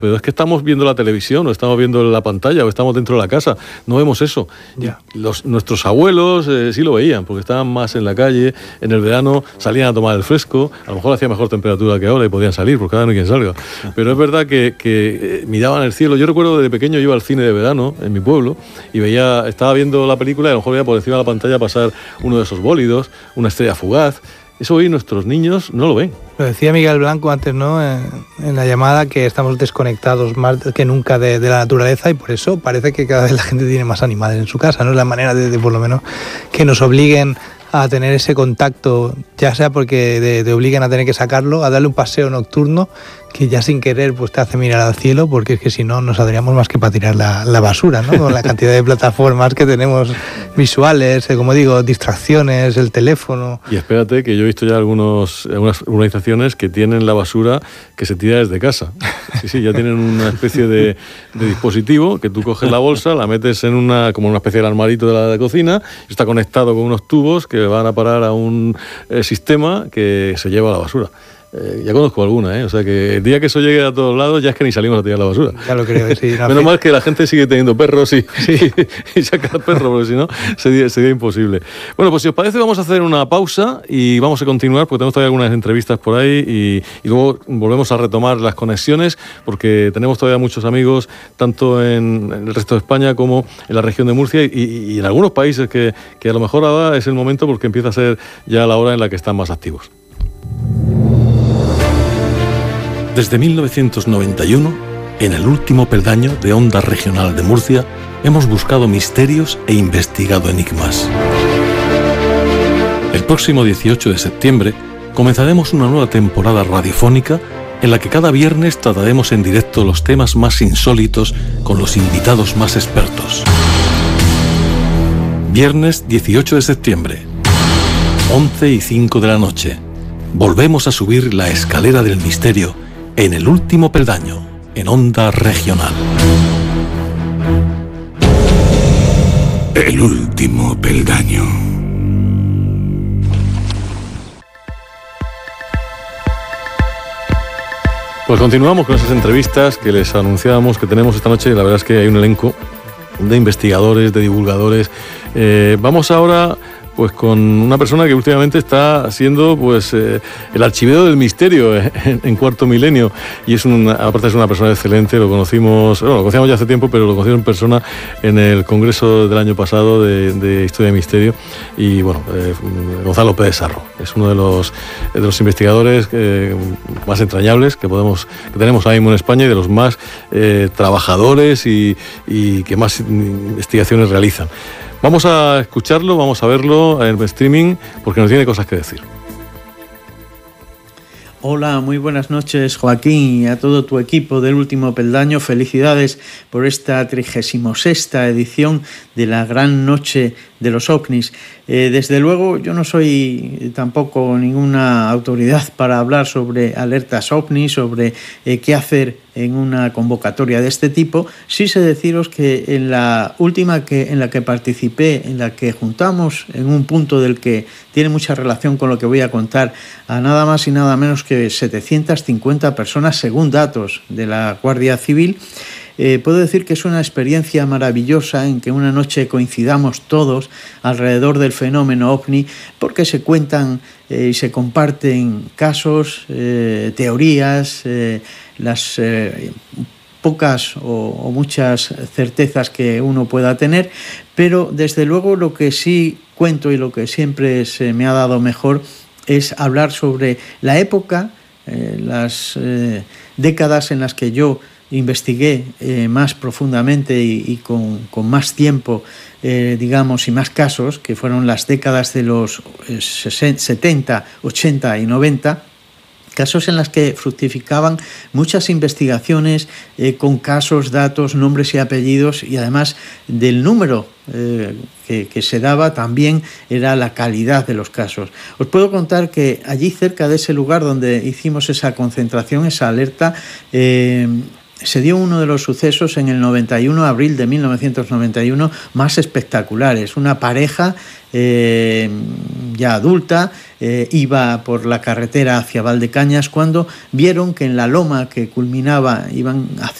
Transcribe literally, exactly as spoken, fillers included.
Pero es que estamos viendo la televisión, o estamos viendo la pantalla, o estamos dentro de la casa, no vemos eso. Ya. Los, nuestros abuelos eh, sí lo veían, porque estaban más en la calle, en el verano salían a tomar el fresco, a lo mejor hacía mejor temperatura que ahora y podían salir, porque ahora no hay quien salga. Pero es verdad que, que eh, miraban el cielo. Yo recuerdo desde pequeño yo iba al cine de verano en mi pueblo y veía, estaba viendo la película y a lo mejor veía por encima de la pantalla pasar uno de esos bólidos, una estrella fugaz. Eso hoy nuestros niños no lo ven. Lo decía Miguel Blanco antes, ¿no?, en, en la llamada, que estamos desconectados más que nunca de, de la naturaleza, y por eso parece que cada vez la gente tiene más animales en su casa, ¿no? Es la manera de, de por lo menos que nos obliguen a tener ese contacto, ya sea porque te obliguen a tener que sacarlo, a darle un paseo nocturno, que ya sin querer pues te hace mirar al cielo, porque es que si no, no saldríamos más que para tirar la, la basura, ¿no? Con la cantidad de plataformas que tenemos visuales, eh, como digo, distracciones, el teléfono. Y espérate, que yo he visto ya algunos, algunas organizaciones que tienen la basura que se tira desde casa. Sí, sí, ya tienen una especie de, de dispositivo que tú coges la bolsa, la metes en una, como una especie de armarito de la, de la cocina, y está conectado con unos tubos que van a parar a un eh, sistema que se lleva la basura. Eh, ya conozco alguna, ¿eh? O sea que el día que eso llegue a todos lados ya es que ni salimos a tirar la basura. Ya lo creo, sí. No, Menos mal que la gente sigue teniendo perros y, sí. y, y saca perros, porque si no sería, sería imposible. Bueno, pues si os parece vamos a hacer una pausa y vamos a continuar, porque tenemos todavía algunas entrevistas por ahí y, y luego volvemos a retomar las conexiones, porque tenemos todavía muchos amigos tanto en, en el resto de España como en la región de Murcia y, y en algunos países que, que a lo mejor ahora es el momento, porque empieza a ser ya la hora en la que están más activos. Desde mil novecientos noventa y uno, en el último peldaño de Onda Regional de Murcia, hemos buscado misterios e investigado enigmas. El próximo dieciocho de septiembre comenzaremos una nueva temporada radiofónica en la que cada viernes trataremos en directo los temas más insólitos con los invitados más expertos. Viernes dieciocho de septiembre, once y cinco de la noche. Volvemos a subir la escalera del misterio en el último peldaño, en Onda Regional. El último peldaño. Pues continuamos con esas entrevistas que les anunciábamos que tenemos esta noche. La verdad es que hay un elenco de investigadores, de divulgadores. Eh, vamos ahora pues con una persona que últimamente está siendo pues eh, el archivero del misterio en, en Cuarto Milenio, y es una, aparte es una persona excelente. Lo conocimos, bueno, lo conocíamos ya hace tiempo, pero lo conocimos en persona en el congreso del año pasado de, de Historia y Misterio, y bueno, eh, Gonzalo Pérez Sarro es uno de los, de los investigadores eh, más entrañables que podemos que tenemos ahora mismo en España, y de los más eh, trabajadores y, y que más investigaciones realizan. Vamos a escucharlo, vamos a verlo en streaming, porque nos tiene cosas que decir. Hola, muy buenas noches, Joaquín, y a todo tu equipo del Último Peldaño. Felicidades por esta trigésima sexta edición de la Gran Noche de los OVNIs. Eh, desde luego, yo no soy tampoco ninguna autoridad para hablar sobre alertas OVNIs, sobre eh, qué hacer en una convocatoria de este tipo. Sí sé deciros que en la última que, en la que participé, en la que juntamos en un punto del que tiene mucha relación con lo que voy a contar, a nada más y nada menos que setecientas cincuenta personas, según datos de la Guardia Civil, Eh, puedo decir que es una experiencia maravillosa en que una noche coincidamos todos alrededor del fenómeno OVNI, porque se cuentan eh, y se comparten casos, eh, teorías, eh, las eh, pocas o, o muchas certezas que uno pueda tener, pero desde luego lo que sí cuento y lo que siempre se me ha dado mejor es hablar sobre la época, eh, las eh, décadas en las que yo investigué eh, más profundamente y, y con, con más tiempo, eh, digamos, y más casos, que fueron las décadas de los eh, setenta, ochenta y noventa, casos en las que fructificaban muchas investigaciones eh, con casos, datos, nombres y apellidos, y además del número eh, que, que se daba también era la calidad de los casos. Os puedo contar que allí cerca de ese lugar donde hicimos esa concentración, esa alerta, eh, se dio uno de los sucesos en el noventa y uno, abril de mil novecientos noventa y uno, más espectaculares. Una pareja eh, ya adulta eh, iba por la carretera hacia Valdecañas cuando vieron que en la loma que culminaba, iban a